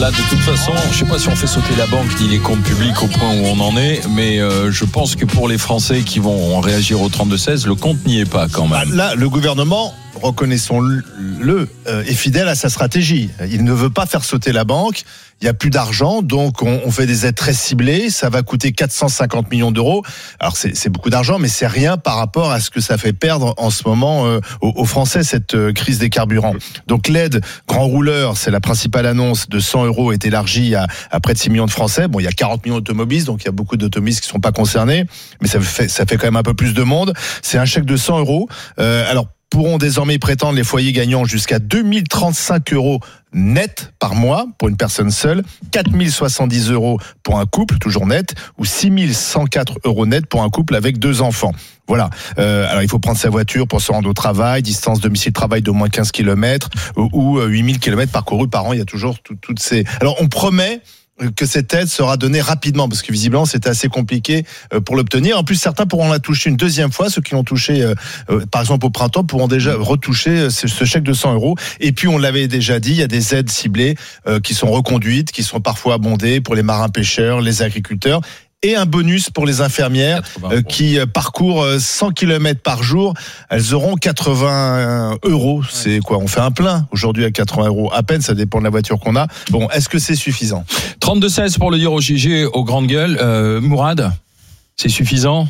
Là, de toute façon, je ne sais pas si on fait sauter la banque ni les comptes publics au point où on en est, mais je pense que pour les Français qui vont réagir au 32-16, le compte n'y est pas quand même. Là, le gouvernement, reconnaissons-le, est fidèle à sa stratégie. Il ne veut pas faire sauter la banque. Il n'y a plus d'argent, donc on fait des aides très ciblées. Ça va coûter 450 millions d'euros. Alors c'est beaucoup d'argent, mais c'est rien par rapport à ce que ça fait perdre en ce moment aux Français, cette crise des carburants. Donc l'aide grand rouleur, c'est la principale annonce de 100 euros, est élargie à près de 6 millions de Français. Bon, il y a 40 millions d'automobilistes, donc il y a beaucoup d'automobilistes qui ne sont pas concernés, mais ça fait quand même un peu plus de monde. C'est un chèque de 100 euros. Alors, pourront désormais y prétendre les foyers gagnants jusqu'à 2035 euros net par mois pour une personne seule, 4070 euros pour un couple, toujours net, ou 6104 euros net pour un couple avec 2 enfants. Voilà. Alors, il faut prendre sa voiture pour se rendre au travail, distance domicile-travail d'au moins 15 km, ou 8000 km parcourus par an. Il y a toujours toutes ces... Alors, on promet que cette aide sera donnée rapidement, parce que visiblement c'était assez compliqué pour l'obtenir. En plus, certains pourront la toucher une deuxième fois. Ceux qui l'ont touché, par exemple au printemps, pourront déjà retoucher ce chèque de 100 euros. Et puis, on l'avait déjà dit, il y a des aides ciblées qui sont reconduites, qui sont parfois abondées pour les marins-pêcheurs, les agriculteurs. Et un bonus pour les infirmières qui parcourent 100 km par jour. Elles auront 80 euros. C'est quoi? On fait un plein aujourd'hui à 80 euros. À peine, ça dépend de la voiture qu'on a. Bon, est-ce que c'est suffisant? 32-16 pour le dire au JG, aux grandes gueules. Mourad, c'est suffisant?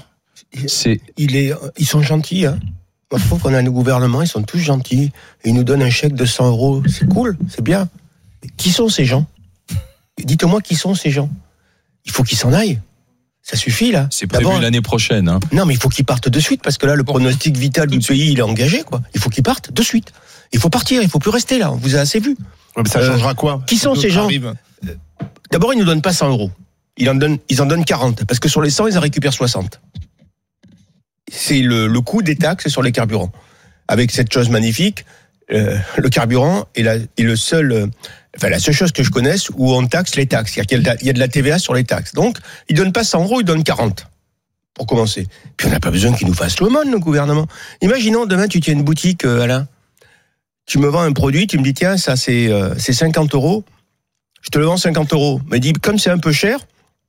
Ils sont gentils, hein. Moi, je trouve qu'on a le gouvernement, ils sont tous gentils. Ils nous donnent un chèque de 100 euros. C'est cool, c'est bien. Mais qui sont ces gens? Dites-moi qui sont ces gens. Il faut qu'ils s'en aillent. Ça suffit, là. C'est prévu l'année prochaine. Hein. Non, mais il faut qu'ils partent de suite, parce que là, le pronostic vital du pays, il est engagé, quoi. Il faut qu'ils partent de suite. Il faut partir, il faut plus rester là. On vous a assez vu. Ouais, mais ça changera quoi? Qui sont ces gens? D'abord, ils nous donnent pas 100 euros. Ils en donnent 40, parce que sur les 100, ils en récupèrent 60. C'est le coût des taxes sur les carburants. Avec cette chose magnifique, le carburant est le seul... la seule chose que je connaisse où on taxe les taxes. Il y a de la TVA sur les taxes. Donc, ils donnent pas 100 euros, ils donnent 40. Pour commencer. Puis on n'a pas besoin qu'ils nous fassent l'aumône, le gouvernement. Imaginons, demain, tu tiens une boutique, Alain. Tu me vends un produit, tu me dis, tiens, ça, c'est 50 euros. Je te le vends 50 euros. Mais dis, comme c'est un peu cher,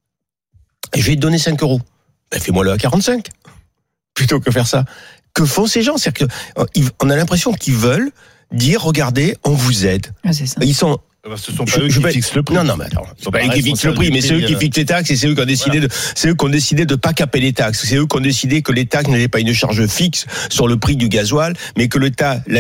je vais te donner 5 euros. Ben, fais-moi-le à 45. Plutôt que faire ça. Que font ces gens? C'est-à-dire qu'on a l'impression qu'ils veulent dire, regardez, on vous aide. Ah, c'est ça. Ils sont... Ce sont pas eux qui fixent le prix. Non, mais attends. Ce sont pas eux qui fixent le prix, mais c'est eux qui fixent les taxes et c'est eux qui ont décidé c'est eux qui ont décidé de pas caper les taxes. C'est eux qui ont décidé que les taxes n'étaient pas une charge fixe sur le prix du gasoil, mais que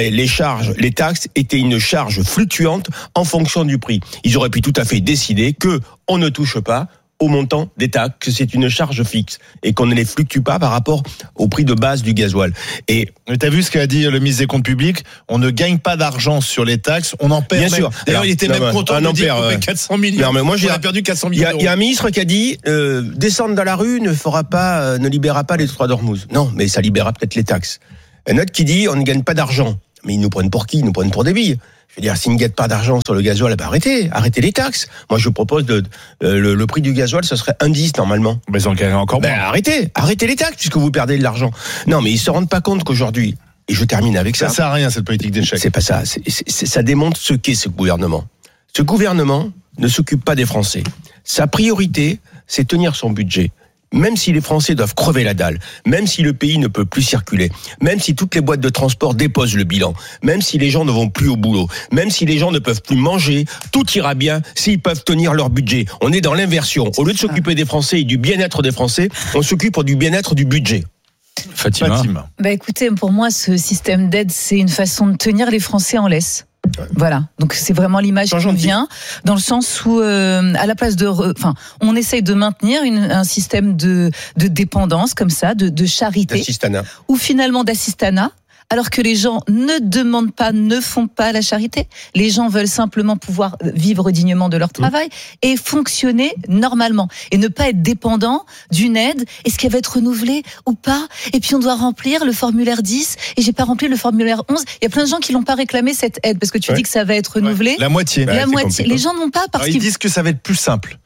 les taxes étaient une charge fluctuante en fonction du prix. Ils auraient pu tout à fait décider que on ne touche pas au montant des taxes, que c'est une charge fixe et qu'on ne les fluctue pas par rapport au prix de base du gasoil. Et t'as vu ce qu'a dit le ministre des Comptes publics? On ne gagne pas d'argent sur les taxes, on en perd. Bien sûr. D'ailleurs, il était même content de dire qu'on fait 400 millions. Non, mais moi, on a perdu 400 millions. Il y a un ministre qui a dit descendre dans la rue ne libérera pas les trois d'Ormuz. Non, mais ça libérera peut-être les taxes. Un autre qui dit on ne gagne pas d'argent. Mais ils nous prennent pour qui? Ils nous prennent pour des billes. Je veux dire, s'ils ne gagnent pas d'argent sur le gasoil, arrêtez les taxes. Moi, je propose le prix du gasoil, ce serait 1,10 normalement. Mais ils en gagneraient encore moins. Arrêtez les taxes puisque vous perdez de l'argent. Non, mais ils se rendent pas compte qu'aujourd'hui, et je termine avec ça. Ça sert à rien cette politique d'échec. C'est pas ça. Ça démontre ce qu'est ce gouvernement. Ce gouvernement ne s'occupe pas des Français. Sa priorité, c'est tenir son budget. Même si les Français doivent crever la dalle, même si le pays ne peut plus circuler, même si toutes les boîtes de transport déposent le bilan, même si les gens ne vont plus au boulot, même si les gens ne peuvent plus manger, tout ira bien s'ils peuvent tenir leur budget. On est dans l'inversion. Au lieu de s'occuper des Français et du bien-être des Français, on s'occupe du bien-être du budget. Fatima. Écoutez, pour moi, ce système d'aide, c'est une façon de tenir les Français en laisse. Voilà, donc c'est vraiment l'image qui me vient, dans le sens où à la place on essaye de maintenir un système de dépendance comme ça, de charité, d'assistanat, ou finalement d'assistanat. Alors que les gens ne demandent pas, ne font pas la charité. Les gens veulent simplement pouvoir vivre dignement de leur travail et fonctionner normalement. Et ne pas être dépendant d'une aide. Est-ce qu'elle va être renouvelée ou pas? Et puis on doit remplir le formulaire 10 et j'ai pas rempli le formulaire 11. Il y a plein de gens qui l'ont pas réclamé cette aide parce que tu dis que ça va être renouvelé. La moitié. La moitié. Les gens n'ont pas parce qu'ils disent que ça va être plus simple.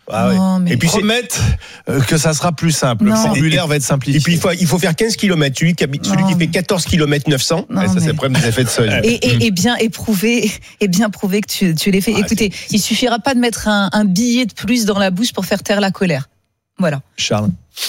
Non, mais- Et puis promettent que ça sera plus simple. Le Non. formulaire va être simplifié. Et puis il faut faire 15 km. Celui qui fait 14 km 900. Non, Et ça, c'est mais- le problème des effets de seuil. Et bien prouver que tu l'aies fait. Écoutez, il suffira pas de mettre un billet de plus dans la bouche pour faire taire la colère. Voilà. Charles.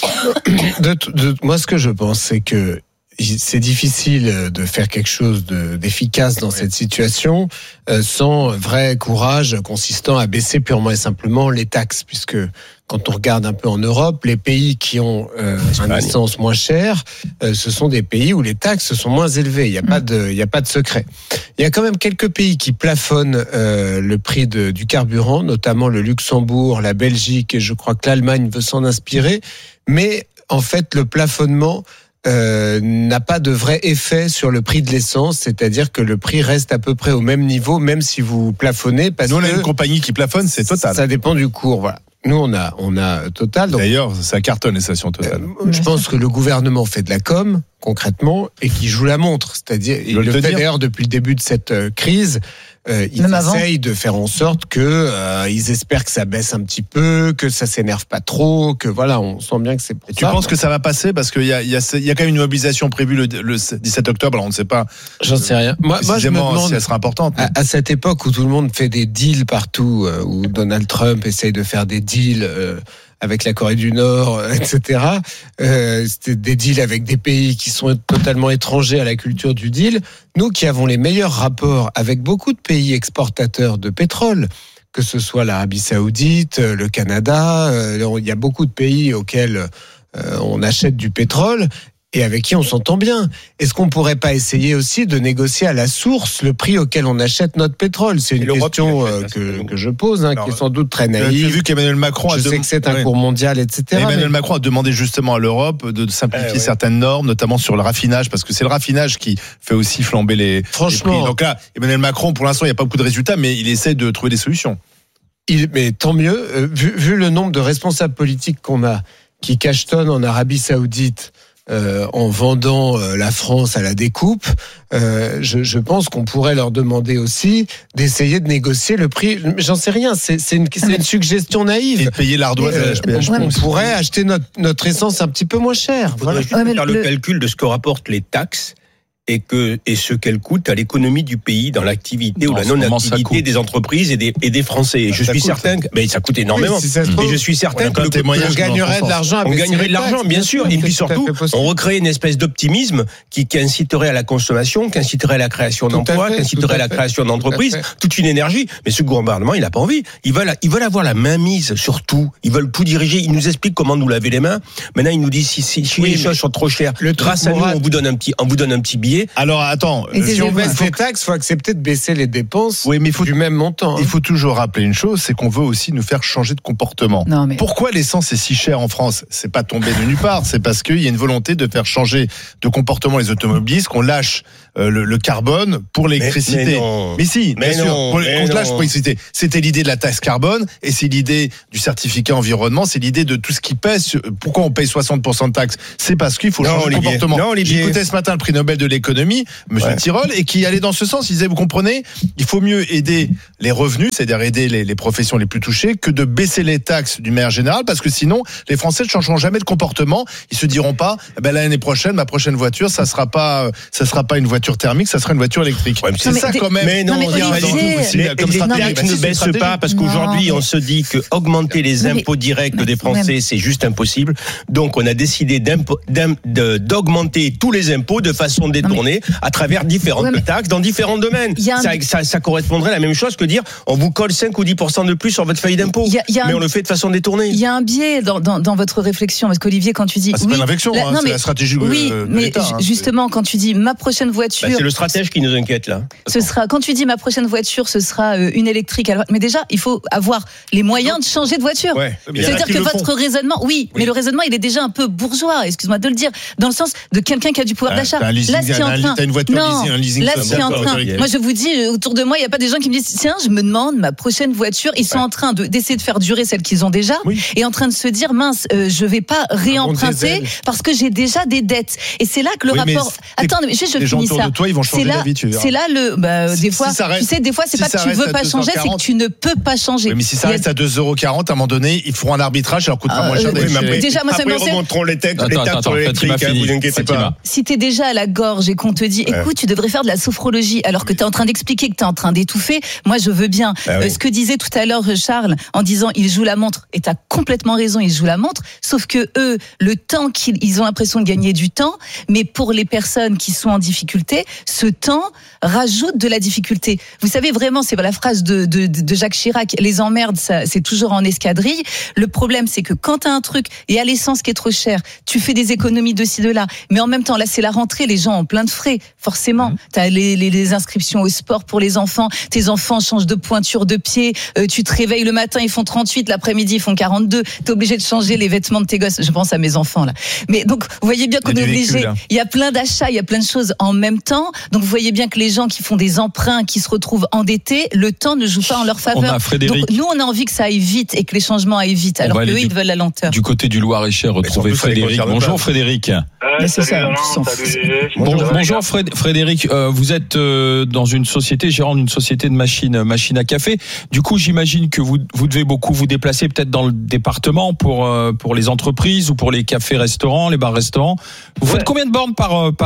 Moi, ce que je pense, c'est que c'est difficile de faire quelque chose d'efficace dans cette situation sans vrai courage consistant à baisser purement et simplement les taxes, puisque quand on regarde un peu en Europe, les pays qui ont un essence moins cher, ce sont des pays où les taxes sont moins élevées. Il n'y a pas de secret. Il y a quand même quelques pays qui plafonnent le prix du carburant, notamment le Luxembourg, la Belgique, et je crois que l'Allemagne veut s'en inspirer. Mais en fait, le plafonnement n'a pas de vrai effet sur le prix de l'essence, c'est-à-dire que le prix reste à peu près au même niveau, même si vous plafonnez. Parce Nous, on a que une compagnie qui plafonne, c'est Total. ça dépend du cours, voilà. Nous, on a Total. Donc, D'ailleurs, ça cartonne les stations Total. je pense que le gouvernement fait de la com, concrètement, et qui joue la montre. C'est-à-dire, il le fait d'ailleurs depuis le début de cette crise. Ils essayent de faire en sorte que ils espèrent que ça baisse un petit peu, que ça s'énerve pas trop, que voilà, on sent bien que c'est pour ça. Tu penses que ça va passer parce qu'il y a quand même une mobilisation prévue le 17 octobre. Alors on ne sait pas. J'en sais rien. Moi, je me demande si elle sera importante. à cette époque où tout le monde fait des deals partout, où Donald Trump essaye de faire des deals avec la Corée du Nord, etc. C'était des deals avec des pays qui sont totalement étrangers à la culture du deal. Nous qui avons les meilleurs rapports avec beaucoup de pays exportateurs de pétrole, que ce soit l'Arabie Saoudite, le Canada, il y a beaucoup de pays auxquels on achète du pétrole et avec qui on s'entend bien. Est-ce qu'on pourrait pas essayer aussi de négocier à la source le prix auquel on achète notre pétrole? C'est une question que je pose, qui est sans doute très Tu as naïve. vu qu'Emmanuel Macron Je sais que c'est un cours mondial, etc. Emmanuel Macron a demandé justement à l'Europe de simplifier certaines normes, notamment sur le raffinage, parce que c'est le raffinage qui fait aussi flamber les prix. Donc là, Emmanuel Macron, pour l'instant, il n'y a pas beaucoup de résultats, mais il essaie de trouver des solutions. Mais tant mieux, vu le nombre de responsables politiques qu'on a, qui cachetonnent en Arabie Saoudite, en vendant la France à la découpe, je pense qu'on pourrait leur demander aussi d'essayer de négocier le prix. J'en sais rien, c'est une suggestion naïve. Et de payer l'ardoise à l'HPH. On pourrait acheter notre essence un petit peu moins cher. Il faudrait juste faire le calcul de ce que rapportent les taxes et ce qu'elle coûte à l'économie du pays dans l'activité ou la non-activité des entreprises et des Français. Et je suis certain que ça coûte énormément. Si ça se trouve, et je suis certain que on gagnerait de l'argent. On gagnerait de l'argent, bien sûr. Et puis surtout, on recrée une espèce d'optimisme qui inciterait à la consommation, qui inciterait à la création d'emplois, qui inciterait à la création d'entreprises, toute une énergie. Mais ce gouvernement, il n'a pas envie. Ils veulent avoir la main mise sur tout. Ils veulent tout diriger. Ils nous expliquent comment nous laver les mains. Maintenant, ils nous disent si les choses sont trop chères, grâce à nous, on vous donne un petit billet. Alors attends, si on baisse les taxes, il faut accepter de baisser les dépenses du même montant. Il faut toujours rappeler une chose, c'est qu'on veut aussi nous faire changer de comportement. Non, mais... Pourquoi l'essence est si chère en France? C'est pas tombé de nulle part, c'est parce qu'il y a une volonté de faire changer de comportement les automobilistes, qu'on lâche le carbone pour l'électricité. Mais si, bien sûr, qu'on lâche pour l'électricité. C'était l'idée de la taxe carbone et c'est l'idée du certificat environnement, c'est l'idée de tout ce qui pèse. Pourquoi on paye 60% de taxes? C'est parce qu'il faut changer de comportement. J'ai écouté ce matin le prix Nobel de l'économie, Monsieur Tirole, et qui allait dans ce sens. Il disait, vous comprenez, il faut mieux aider les revenus, c'est-à-dire aider les professions les plus touchées, que de baisser les taxes d'une manière générale, parce que sinon, les Français ne changeront jamais de comportement. Ils se diront pas, l'année prochaine, ma prochaine voiture, ça sera pas une voiture thermique, ça sera une voiture électrique. Ouais, c'est ça quand même. Mais non, les taxes ne baissent pas parce qu'aujourd'hui, on se dit que augmenter les impôts directs des Français, c'est juste impossible. Donc, on a décidé d'augmenter tous les impôts de façon détournée à travers différentes taxes dans différents domaines. Ça correspondrait à la même chose que dire on vous colle 5 ou 10% de plus sur votre feuille d'impôt. Mais on le fait de façon détournée. Il y a un biais dans votre réflexion, parce qu'Olivier, quand tu dis... c'est pas une réflexion, c'est la stratégie de l'État. Justement, quand tu dis ma prochaine voiture... c'est le stratège qui nous inquiète là. Quand tu dis ma prochaine voiture, ce sera une électrique. Mais déjà, il faut avoir les moyens de changer de voiture. C'est-à-dire que votre raisonnement... Mais le raisonnement, il est déjà un peu bourgeois, excuse-moi de le dire, dans le sens de quelqu'un qui a du pouvoir d'achat. Là, ce qui est T'as une voiture Non, leasing, un leasing là, social. c'est en train. Moi, je vous dis, autour de moi, il n'y a pas des gens qui me disent, tiens, je me demande, ma prochaine voiture, ils sont en train d'essayer de faire durer celle qu'ils ont déjà, et en train de se dire, mince, je vais pas réemprunter parce que j'ai déjà des dettes. Et c'est là que le rapport. Attends, je les gens finis autour ça. de toi, ils vont changer d'avis, tu verras. C'est là des fois, tu sais, des fois, c'est pas que tu veux pas changer, c'est que tu ne peux pas changer. Oui, mais si ça reste à 2,40 €, à un moment donné, ils feront un arbitrage, ça leur coûtera moins cher. Déjà, moi, ça me Après, remonteront les taxes sur l'électrique, vous inquiétez pas. Si t'es déjà à la gorge et qu'on te dit, écoute, tu devrais faire de la sophrologie, alors que t'es en train d'expliquer que t'es en train d'étouffer, moi, je veux bien. Ce que disait tout à l'heure Charles, en disant, il joue la montre, et t'as complètement raison, il joue la montre, sauf que eux, le temps ils ont l'impression de gagner du temps, mais pour les personnes qui sont en difficulté, ce temps rajoute de la difficulté. Vous savez, vraiment, c'est la phrase de Jacques Chirac, les emmerdes, ça, c'est toujours en escadrille. Le problème, c'est que quand t'as un truc, et à l'essence qui est trop cher, tu fais des économies de ci, de là, mais en même temps, là, c'est la rentrée, les gens ont plein de frais, forcément. T'as les inscriptions au sport pour les enfants, tes enfants changent de pointure de pied, tu te réveilles le matin, ils font 38, l'après-midi, ils font 42, t'es obligé de changer les vêtements de tes gosses. Je pense à mes enfants, là. Mais donc, vous voyez bien qu'on est obligé, il y a plein d'achats, il y a plein de choses en même temps, donc vous voyez bien que les gens qui font des emprunts, qui se retrouvent endettés, le temps ne joue pas en leur faveur. Donc, nous, on a envie que ça aille vite et que les changements aillent vite, alors qu'eux, ils veulent la lenteur. Du côté du Loir-et-Cher, retrouver Frédéric. Bonjour Frédéric. C'est ça. Bonjour Frédéric. Vous êtes dans une société, gérant d'une société de machine à café. Du coup, j'imagine que vous devez beaucoup vous déplacer peut-être dans le département pour les entreprises ou pour les cafés-restaurants, les bars-restaurants. Vous faites combien de bornes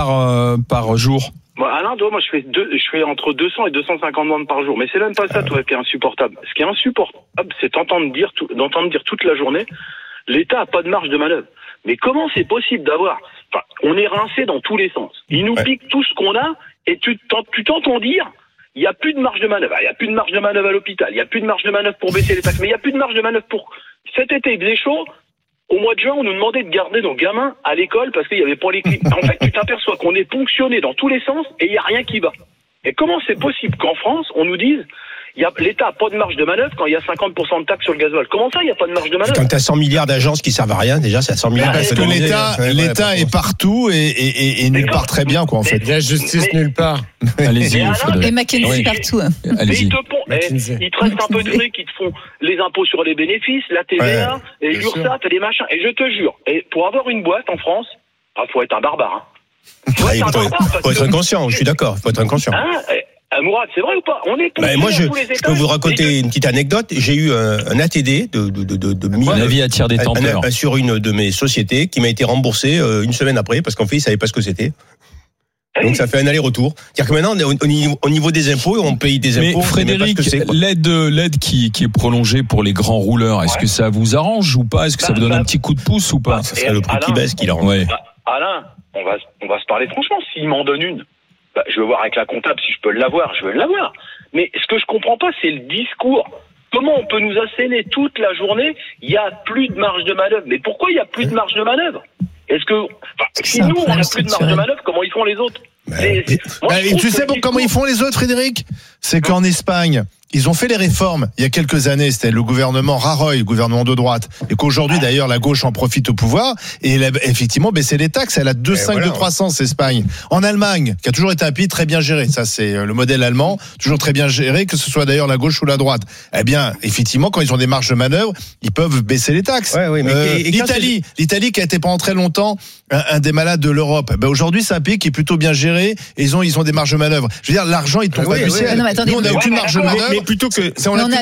par jour? Alain, moi je fais entre 200 et 250 bornes par jour, mais c'est même pas ça toi qui est insupportable. Ce qui est insupportable, c'est d'entendre dire toute la journée, l'État a pas de marge de manœuvre. Mais comment c'est possible on est rincé dans tous les sens. Ils nous piquent tout ce qu'on a, et tu t'entends dire, il y a plus de marge de manœuvre. Il y a plus de marge de manœuvre à l'hôpital. Il y a plus de marge de manœuvre pour baisser les taxes. Mais il y a plus de marge de manœuvre pour cet été. Il faisait chaud. Au mois de juin, on nous demandait de garder nos gamins à l'école parce qu'il y avait pas les clim. En fait, tu t'aperçois qu'on est ponctionné dans tous les sens et il y a rien qui va. Et comment c'est possible qu'en France, on nous dise, l'État n'a pas de marge de manœuvre quand il y a 50% de taxes sur le gasoil? Comment ça, il n'y a pas de marge de manœuvre? Quand tu as 100 milliards d'agences qui servent à rien, déjà, c'est à 100 milliards. Parce que l'État est partout et nulle part très bien, quoi, en fait. La justice nulle part. Allez-y, et McKinsey partout. Allez-y. Il te reste un peu de trucs qui te font les impôts sur les bénéfices, la TVA, et l'URSSAF et les machins. Et je te jure, pour avoir une boîte en France, faut être un barbare. Faut être inconscient, je suis d'accord, faut être inconscient. Mourad, c'est vrai ou pas? On est moi, je peux vous raconter une petite anecdote. J'ai eu un ATD de avis attire des tenteurs sur une de mes sociétés qui m'a été remboursé une semaine après parce qu'en fait, ils savaient pas ce que c'était. Donc ça fait un aller-retour. C'est-à-dire que maintenant, au niveau des impôts, on paye des impôts. Mais Frédéric, l'aide qui est prolongée pour les grands rouleurs, est-ce que ça vous arrange ou pas? Est-ce que ça vous donne un petit coup de pouce ou pas? Ça serait le prix qui baisse qui l'arrange. Alain, on va se parler franchement. S'il m'en donne une, je veux voir avec la comptable si je peux l'avoir, je veux l'avoir. Mais ce que je comprends pas, c'est le discours. Comment on peut nous asséner toute la journée? Il y a plus de marge de manœuvre. Mais pourquoi il y a plus de marge de manœuvre? Est-ce que si nous on a plus de marge de manœuvre, comment ils font les autres? Tu sais comment ils font les autres, Frédéric? C'est qu'en Espagne, ils ont fait les réformes il y a quelques années. C'était le gouvernement Rajoy, le gouvernement de droite. Et qu'aujourd'hui, d'ailleurs, la gauche en profite au pouvoir. Et elle a effectivement baissé les taxes. Elle a 2,5 de croissance, Espagne. En Allemagne, qui a toujours été un pays très bien géré. Ça, c'est le modèle allemand. Toujours très bien géré, que ce soit d'ailleurs la gauche ou la droite. Eh bien, effectivement, quand ils ont des marges de manœuvre, ils peuvent baisser les taxes. L'Italie qui a été pendant très longtemps un des malades de l'Europe. Aujourd'hui, c'est un pays qui est plutôt bien géré. Et ils ont des marges de manœuvre. Je veux dire, l'argent, il tombe pas du ciel. Non, mais attendez, nous, on n'a aucune marge de manœuvre. Mais plutôt que